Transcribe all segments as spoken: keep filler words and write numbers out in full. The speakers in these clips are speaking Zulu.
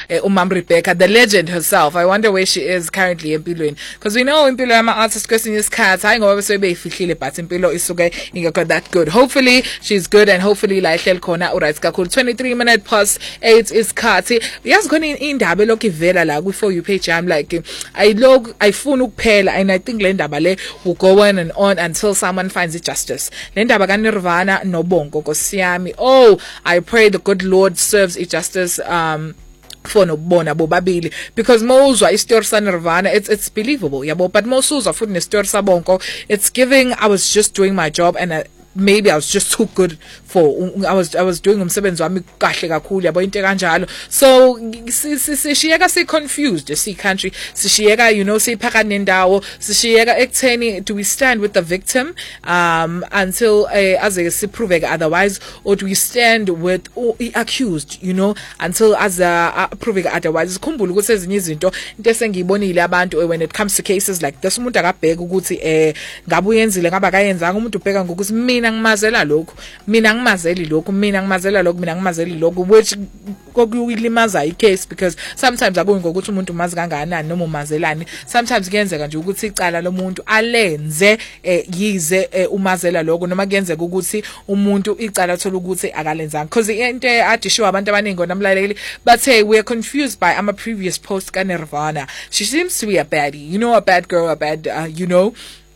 eh, umam Rebecca, the legend herself. I wonder where she is currently empilweni, because we know impilo yama artists kwesinye isikhathi hayi ngoba bese beyifihlile, but impilo isuke ingekho that good. Hopefully she's good, and hopefully la ihleli khona uright kakhulu. Twenty-three minutes past eight isikhathi. Yazi khona indaba lokho ivela la ku For You page yami, like I log ayifuna ukuphela, and I think le ndaba le will go on and on until someone finds it justice. Le ndaba kaNirvana noBongo Nkosiyami, oh, I pray the good Lord serves it justice um for nobona bobabili, because mozwa istory sa Nirvana, it's it's believable yabo, but mosuzwa futhi nestory sa Bongo, it's giving I was just doing my job, and I, maybe I was just too good for I was I was doing umsebenzi wami kahle kakhulu yabo into kanjalo. So sishiyeka si confused si country, sishiyeka you know siphaka nendawo, sishiyeka ekutheni do we stand with the victim um until uh, aze siproveke otherwise, or do we stand with oh, accused you know until as uh, proveke otherwise. Sikhumbule ukuthi ezinye izinto into esengiyibonile abantu when it comes to cases like this, umuntu akabheka ukuthi eh ngabe uyenzile ngaba akayenzanga, umuntu ubheka ngokuthi mina ngimazela lokho, mina ngimazeli lokho, mina ngimazela lokho, mina ngimazeli lokho, which kokuyilimaza icase, because sometimes akuyi ngokuthi umuntu umazi kangakanani noma umazelani. Sometimes kuyenzeka nje ukuthi icala lomuntu alenze eh, yize eh, umazela lokho, noma kuyenzeka ukuthi umuntu icala thola ukuthi akalenzanga, because into adishiwe abantu abaningi namlaleli bathe we are confused by ama previous post ka Nirvana. She seems to be a baddie, you know, a bad girl, a bad uh, you know.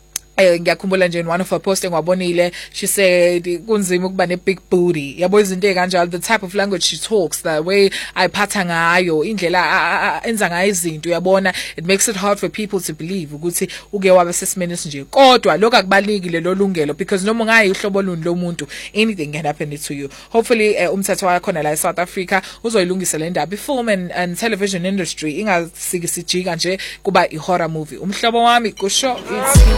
Eh ngiyakhumbula nje in one of her posting wabonile, she said kunzima ukuba ne big booty yabo, izinto ekanjalo, the type of language she talks, the way ayiphatha ngayo, indlela enza ngayo izinto yabona, it makes it hard for people to believe ukuthi uke wabe sesimeni nje. Kodwa lokho akubalekile lo lungelo, because noma ngayi ihlobo luni lomuntu, anything can happen to you. Hopefully uh, umthetho wakhona la eSouth Africa uzoyilungisa le ndaba. Film and, and television industry ingasikisijika nje kuba i horror movie. Umhlobo wami kusho it's